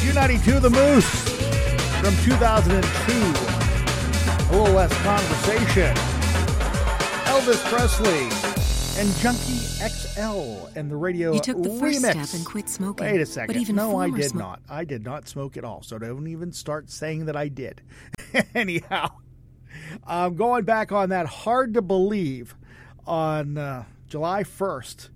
U92 The Moose from 2002. A little less conversation. Elvis Presley and Junkie XL and the radio You took the first remix. step and quit smoking. Wait a second. But even No, I former did not. I did not smoke at all. So don't even start saying that I did. Anyhow, I'm going back on that. Hard to believe on July 1st,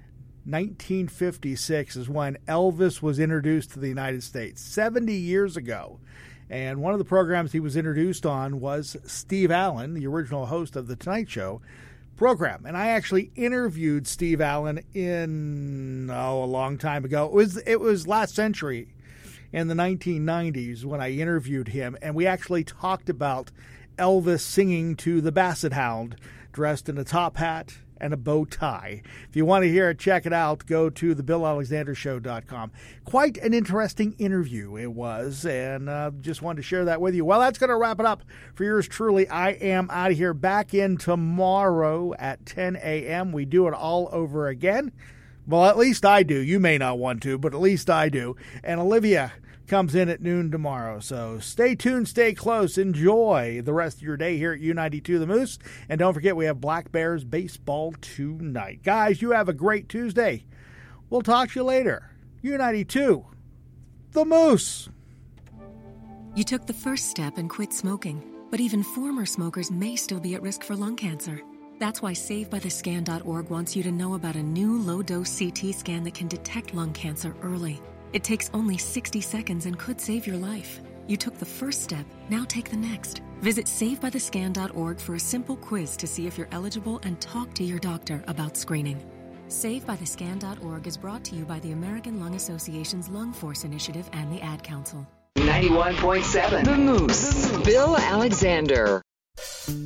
1956 is when Elvis was introduced to the United States, 70 years ago. And one of the programs he was introduced on was Steve Allen, the original host of The Tonight Show program. And I actually interviewed Steve Allen in, a long time ago. It was last century, in the 1990s, when I interviewed him. And we actually talked about Elvis singing to the Basset Hound, dressed in a top hat and a bow tie. If you want to hear it, check it out. Go to thebillalexandershow.com. Quite an interesting interview it was, and just wanted to share that with you. Well, that's going to wrap it up for yours truly. I am out of here, back in tomorrow at 10 a.m. We do it all over again. Well, at least I do. You may not want to, but at least I do. And Olivia comes in at noon tomorrow. So stay tuned, stay close, enjoy the rest of your day here at U92 The Moose. And don't forget, we have Black Bears baseball tonight. Guys, you have a great Tuesday. We'll talk to you later. U92 The Moose. You took the first step and quit smoking, but even former smokers may still be at risk for lung cancer. That's why SaveByTheScan.org wants you to know about a new low-dose CT scan that can detect lung cancer early. It takes only 60 seconds and could save your life. You took the first step, now take the next. Visit SaveByTheScan.org for a simple quiz to see if you're eligible and talk to your doctor about screening. SaveByTheScan.org is brought to you by the American Lung Association's Lung Force Initiative and the Ad Council. 91.7 The Moose. Bill Alexander.